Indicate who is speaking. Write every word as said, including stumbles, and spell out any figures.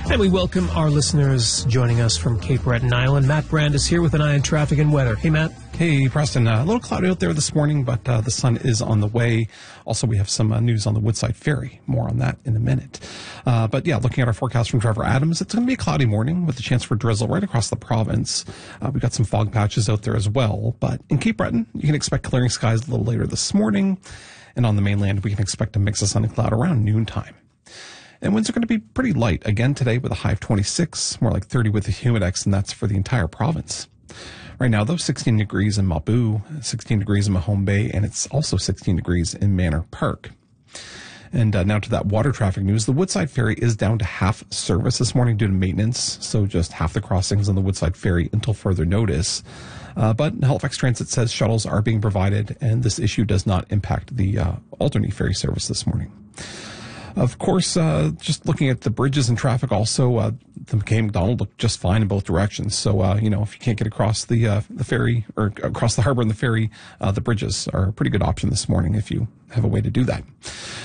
Speaker 1: And we welcome our listeners joining us from Cape Breton Island. Matt Brand is here with an eye on traffic and weather. Hey, Matt.
Speaker 2: Hey, Preston. Uh, a little cloudy out there this morning, but uh, the sun is on the way. Also, we have some uh, news on the Woodside Ferry. More on that in a minute. Uh, but yeah, looking at our forecast from Trevor Adams, it's going to be a cloudy morning with a chance for drizzle right across the province. Uh, we've got some fog patches out there as well. But in Cape Breton, you can expect clearing skies a little later this morning. And on the mainland, we can expect a mix of sun and cloud around noontime. And winds are going to be pretty light again today with a high of twenty-six, more like thirty with the humidex, and that's for the entire province. Right now, though, sixteen degrees in Mabu, sixteen degrees in Mahone Bay, and it's also sixteen degrees in Manor Park. And uh, now to that water traffic news. The Woodside Ferry is down to half service this morning due to maintenance, so just half the crossings on the Woodside Ferry until further notice. Uh, but Halifax Transit says shuttles are being provided, and this issue does not impact the uh, Alderney ferry service this morning. Of course, uh, just looking at the bridges and traffic also, uh, the McKay McDonald looked just fine in both directions. So, uh, you know, if you can't get across the uh, the ferry or across the harbor and the ferry, uh, the bridges are a pretty good option this morning if you have a way to do that.